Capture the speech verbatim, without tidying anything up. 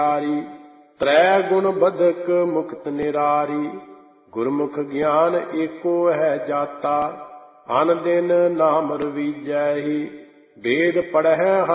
ਪਿਆਰੀ। ਤ੍ਰੈ ਗੁਣ ਬਧਕ ਮੁਕਤ ਨਿਰਾਰੀ, ਗੁਰਮੁਖ ਗਿਆਨ ਏਕੋ ਹੈ ਜਾਤਾ। ਅਨ ਦਿਨ ਨਾਮ ਰਵੀਜੈ ਹੀ, ਵੇਦ ਪੜ੍ਹੈ